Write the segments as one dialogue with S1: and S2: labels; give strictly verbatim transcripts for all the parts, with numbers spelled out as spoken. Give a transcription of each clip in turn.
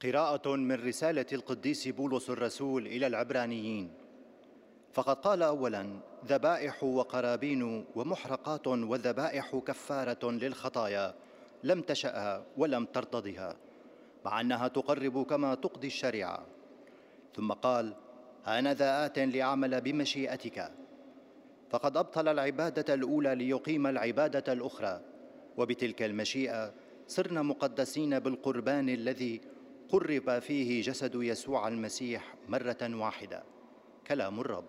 S1: قراءة من رسالة القديس بولس الرسول إلى العبرانيين. فقد قال أولاً: ذبائح وقرابين ومحرقات وذبائح كفارة للخطايا لم تشأها ولم ترتضها، مع أنها تقرب كما تقضي الشريعة. ثم قال: هانذا آت لأعمل بمشيئتك. فقد أبطل العبادة الأولى ليقيم العبادة الأخرى، وبتلك المشيئة صرنا مقدسين بالقربان الذي قرب فيه جسد يسوع المسيح مرة واحدة. كلام الرب.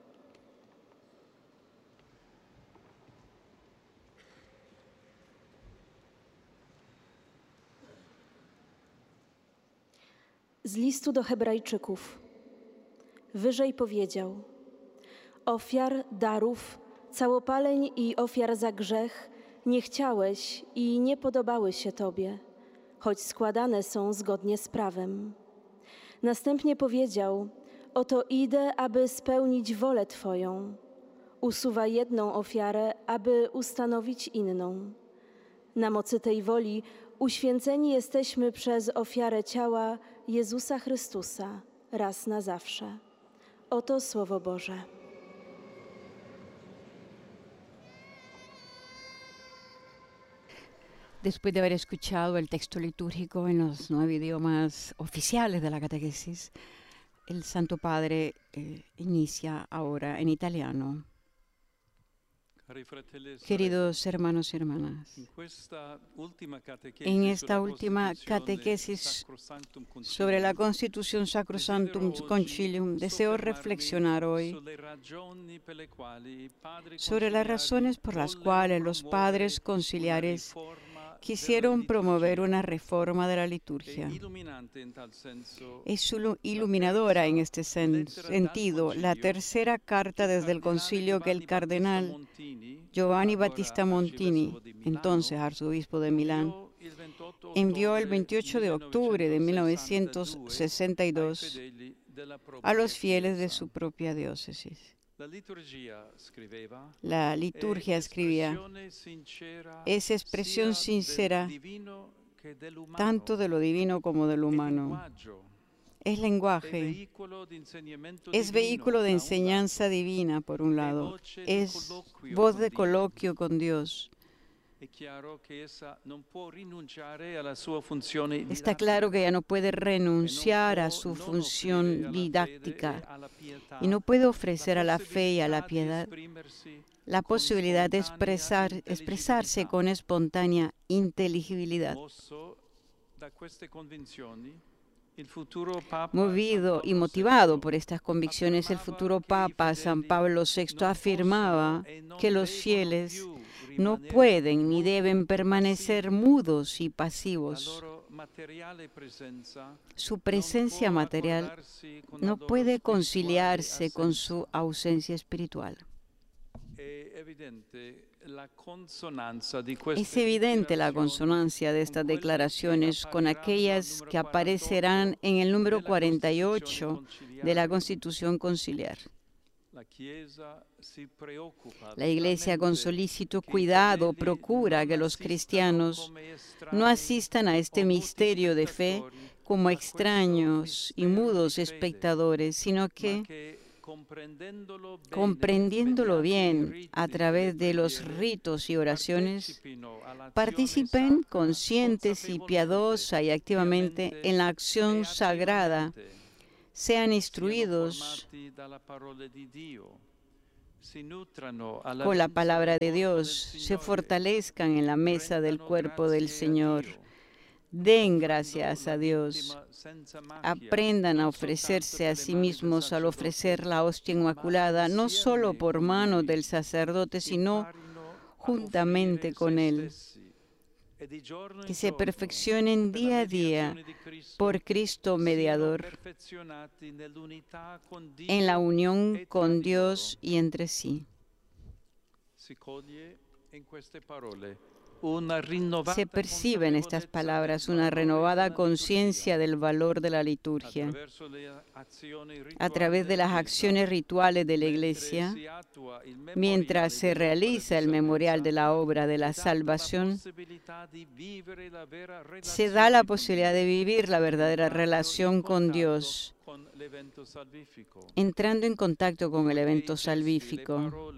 S2: Z listu do Hebrajczyków. Wyżej powiedział: ofiar, darów, całopaleń i ofiar za grzech nie chciałeś i nie podobały się Tobie, choć składane są zgodnie z prawem. Następnie powiedział: oto idę, aby spełnić wolę Twoją. Usuwaj jedną ofiarę, aby ustanowić inną. Na mocy tej woli uświęceni jesteśmy przez ofiarę ciała Jezusa Chrystusa raz na zawsze. Oto Słowo Boże.
S3: Después de haber escuchado el texto litúrgico en los nueve idiomas oficiales de la catequesis, el Santo Padre eh, inicia ahora en italiano. Queridos hermanos y hermanas, en esta última catequesis sobre la Constitución Sacrosanctum Concilium deseo reflexionar hoy sobre las razones por las cuales los padres conciliares quisieron promover una reforma de la liturgia. Es iluminadora en este sen sentido la tercera carta desde el concilio que el cardenal Giovanni Battista Montini, entonces arzobispo de Milán, envió el veintiocho de octubre de mil novecientos sesenta y dos a los fieles de su propia diócesis. La liturgia, escribía, es expresión sincera tanto de lo divino como de lo humano. Es lenguaje, es vehículo de enseñanza divina, por un lado, es voz de coloquio con Dios. Está claro que ella no puede renunciar a su función didáctica y no puede ofrecer a la fe y a la piedad la posibilidad de expresar, expresarse con espontánea inteligibilidad. Movido y motivado por estas convicciones, el futuro Papa San Pablo sexto afirmaba que los fieles no pueden ni deben permanecer mudos y pasivos. Su presencia material no puede conciliarse con su ausencia espiritual. Es evidente la consonancia de estas declaraciones con aquellas que aparecerán en el número cuarenta y ocho de la Constitución Conciliar. La Iglesia, con solícito cuidado, procura que los cristianos no asistan a este misterio de fe como extraños y mudos espectadores, sino que, comprendiéndolo bien a través de los ritos y oraciones, participen conscientes y piadosa y activamente en la acción sagrada, sean instruidos con la palabra de Dios, se fortalezcan en la mesa del cuerpo del Señor, den gracias a Dios, aprendan a ofrecerse a sí mismos al ofrecer la hostia inmaculada, no solo por manos del sacerdote, sino juntamente con él. Que se perfeccionen día a día por Cristo mediador, en la unión con Dios y entre sí. Se percibe en estas palabras una renovada conciencia del valor de la liturgia. A través de las acciones rituales de la Iglesia, mientras se realiza el memorial de la obra de la salvación, se da la posibilidad de vivir la verdadera relación con Dios, entrando en contacto con el evento salvífico.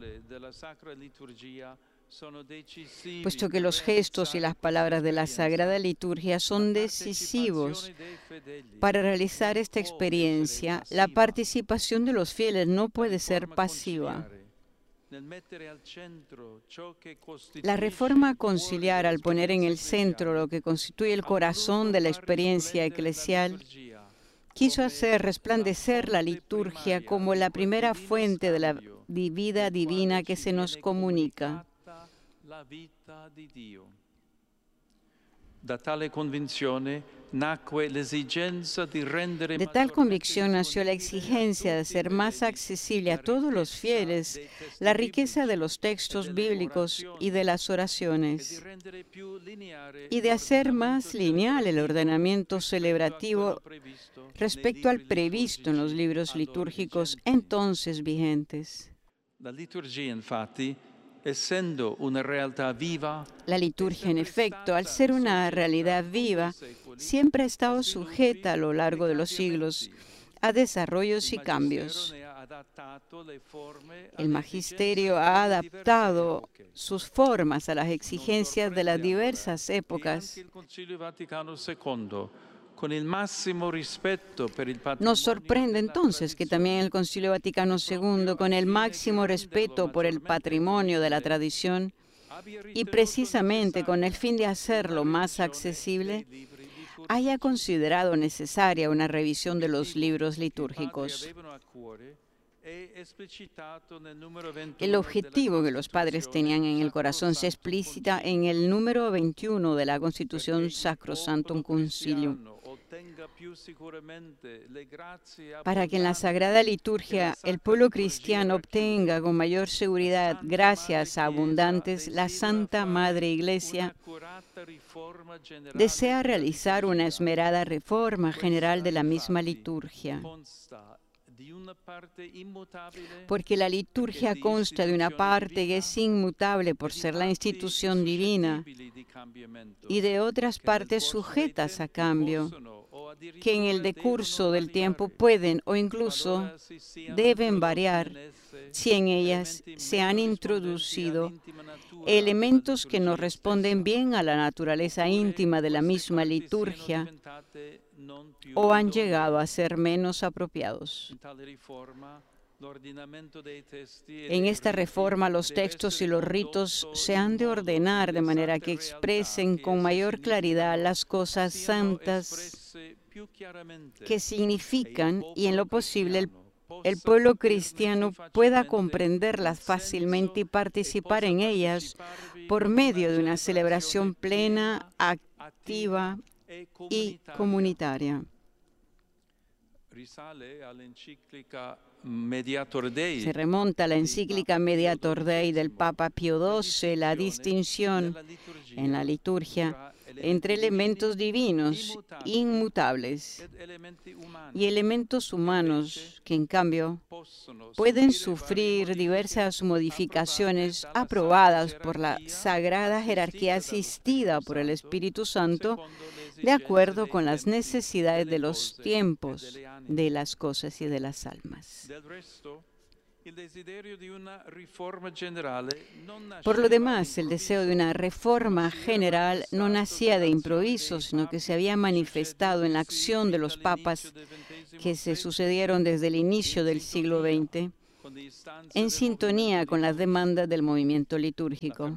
S3: Puesto que los gestos y las palabras de la Sagrada Liturgia son decisivos para realizar esta experiencia, la participación de los fieles no puede ser pasiva. La reforma conciliar, al poner en el centro lo que constituye el corazón de la experiencia eclesial, quiso hacer resplandecer la liturgia como la primera fuente de la vida divina que se nos comunica.
S4: La vita di Dio. Da tale convinzione nacque l'esigenza di rendere
S3: De tal convicción nació la exigencia de hacer más accesible a todos los fieles la riqueza de los textos bíblicos y de las oraciones, y de hacer más lineal el ordenamiento celebrativo respecto al previsto en los libros litúrgicos entonces vigentes.
S4: La liturgia, infatti, essendo una realtà viva,
S3: la liturgia, en efecto, al ser una realidad viva, siempre ha estado sujeta a lo largo de los siglos a desarrollos y cambios. El magisterio ha adaptado sus formas a las exigencias de las diversas épocas. Nos sorprende entonces que también el Concilio Vaticano segundo, con el máximo respeto por el patrimonio de la tradición y precisamente con el fin de hacerlo más accesible, haya considerado necesaria una revisión de los libros litúrgicos. El objetivo que los padres tenían en el corazón se explicita en el número veintiuno de la Constitución Sacrosanctum Concilium. Para que en la Sagrada Liturgia el pueblo cristiano obtenga con mayor seguridad, gracias abundantes, la Santa Madre Iglesia desea realizar una esmerada reforma general de la misma liturgia. Porque la liturgia consta de una parte que es inmutable por ser la institución divina y de otras partes sujetas a cambio, que en el decurso del tiempo pueden o incluso deben variar si en ellas se han introducido elementos que no responden bien a la naturaleza íntima de la misma liturgia o han llegado a ser menos apropiados. En esta reforma, los textos y los ritos se han de ordenar de manera que expresen con mayor claridad las cosas santas que significan y en lo posible el, el pueblo cristiano pueda comprenderlas fácilmente y participar en ellas por medio de una celebración plena, activa y comunitaria. Se remonta a la encíclica Mediator Dei del Papa Pío doce, la distinción en la liturgia entre elementos divinos, inmutables, y elementos humanos que, en cambio, pueden sufrir diversas modificaciones aprobadas por la sagrada jerarquía asistida por el Espíritu Santo, de acuerdo con las necesidades de los tiempos, de las cosas y de las almas. Por lo demás, el deseo de una reforma general no nacía de improviso, sino que se había manifestado en la acción de los papas que se sucedieron desde el inicio del siglo veinte, en sintonía con las demandas del movimiento litúrgico.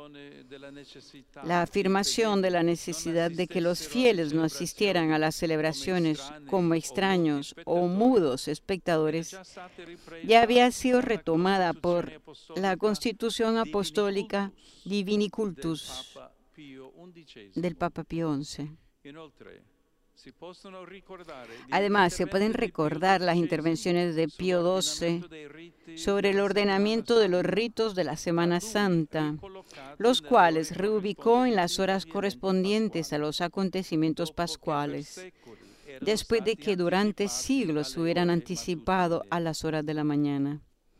S3: La afirmación de la necesidad de que los fieles no asistieran a las celebraciones como extraños o mudos espectadores ya había sido retomada por la Constitución Apostólica Divini Cultus del Papa Pío once. Además, se pueden recordar las intervenciones de Pío doce sobre el ordenamiento de los ritos de la Semana Santa, los cuales reubicó en las horas correspondientes a los acontecimientos pascuales, después de que durante siglos se hubieran anticipado a las horas de la mañana.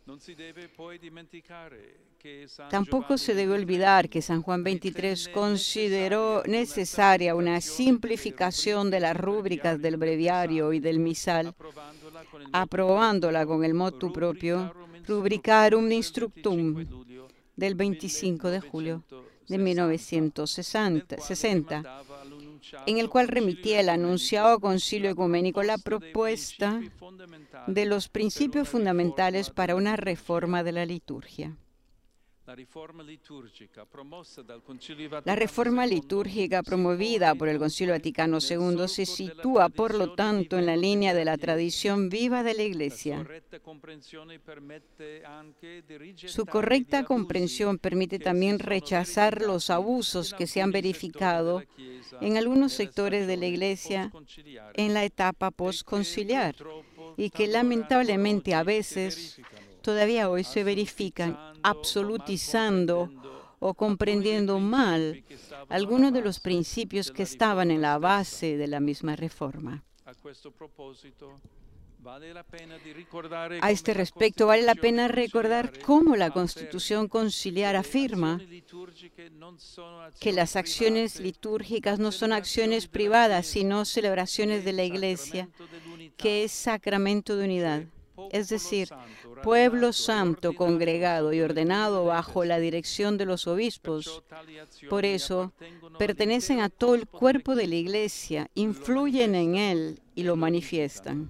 S3: Tampoco se debe olvidar que San Juan veintitrés consideró necesaria una simplificación de las rúbricas del breviario y del misal, aprobándola con el motu propio Rubricarum Instructum del veinticinco de julio de mil novecientos sesenta, en el cual remitía el anunciado Concilio Ecuménico la propuesta de los principios fundamentales para una reforma de la liturgia. La reforma litúrgica promovida por el Concilio Vaticano segundo se sitúa, por lo tanto, en la línea de la tradición viva de la Iglesia. Su correcta comprensión permite también rechazar los abusos que se han verificado en algunos sectores de la Iglesia en la etapa postconciliar y que lamentablemente a veces todavía hoy se verifican, absolutizando o comprendiendo mal algunos de los principios que estaban en la base de la misma reforma. A este respecto, vale la pena recordar cómo la Constitución Conciliar afirma que las acciones litúrgicas no son acciones privadas, sino celebraciones de la Iglesia, que es sacramento de unidad. Es decir, pueblo santo, congregado y ordenado bajo la dirección de los obispos. Por eso, pertenecen a todo el cuerpo de la Iglesia, influyen en él y lo manifiestan.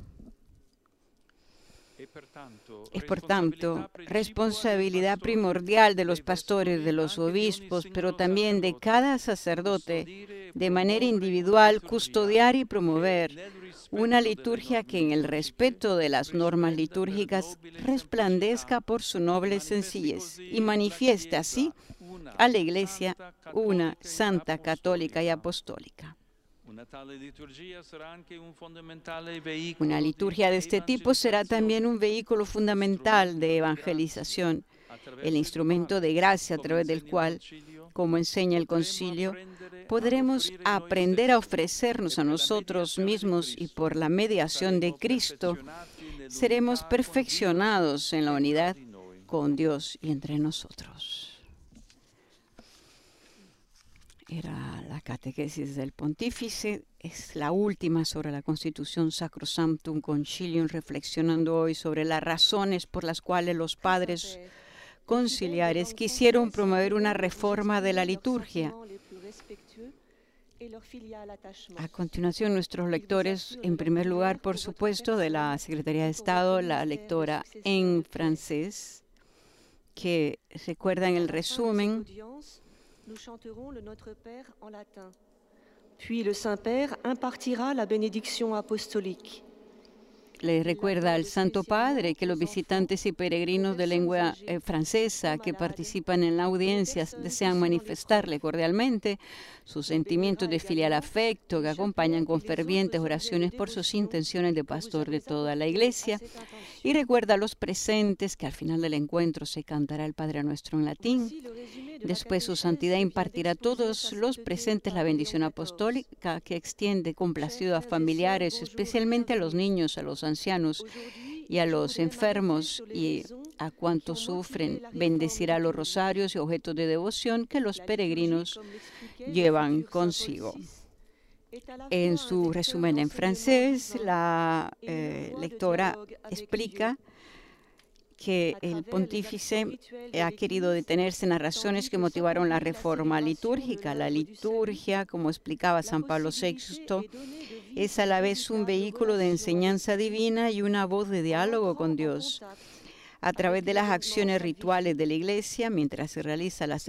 S3: Es, por tanto, responsabilidad primordial de los pastores, de los obispos, pero también de cada sacerdote, de manera individual, custodiar y promover una liturgia que en el respeto de las normas litúrgicas resplandezca por su noble sencillez y manifieste así a la Iglesia una santa, católica y apostólica. Una liturgia de este tipo será también un vehículo fundamental de evangelización, el instrumento de gracia a través del cual, como enseña el Concilio, podremos aprender a ofrecernos a nosotros mismos y por la mediación de Cristo seremos perfeccionados en la unidad con Dios y entre nosotros. Era la catequesis del pontífice, es la última sobre la Constitución Sacrosanctum Concilium, reflexionando hoy sobre las razones por las cuales los padres conciliares quisieron promover una reforma de la liturgia. A continuación, nuestros lectores, en primer lugar, por supuesto, de la Secretaría de Estado, la lectora en francés, que recuerdan el resumen.
S2: Nous chanterons le Notre Père en latin. Puis le Saint-Père impartira la bénédiction apostolique.
S3: Le recuerda al Santo Padre que los visitantes y peregrinos de lengua eh, francesa que participan en la audiencia desean manifestarle cordialmente sus sentimientos de filial afecto que acompañan con fervientes oraciones por sus intenciones de pastor de toda la Iglesia. Y recuerda a los presentes que al final del encuentro se cantará el Padre Nuestro en latín. Después su santidad impartirá a todos los presentes la bendición apostólica que extiende complacido a familiares, especialmente a los niños, a los ancianos y a los enfermos y a cuantos sufren. Bendecirá los rosarios y objetos de devoción que los peregrinos llevan consigo. En su resumen en francés, la eh, lectora explica que el pontífice ha querido detenerse en las razones que motivaron la reforma litúrgica. La liturgia, como explicaba San Pablo sexto, es a la vez un vehículo de enseñanza divina y una voz de diálogo con Dios. A través de las acciones rituales de la Iglesia, mientras se realiza la